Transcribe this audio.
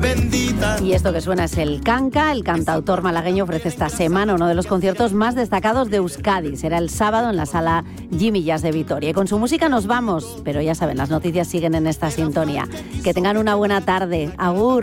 bendita. Y esto que suena es el Kanka. El cantautor malagueño ofrece esta semana uno de los conciertos más destacados de Euskadi. Será el sábado en la sala Jimmy Jazz de Vitoria. Y con su música nos vamos, pero ya saben, las noticias siguen en esta sintonía. Que tengan una buena tarde. Agur.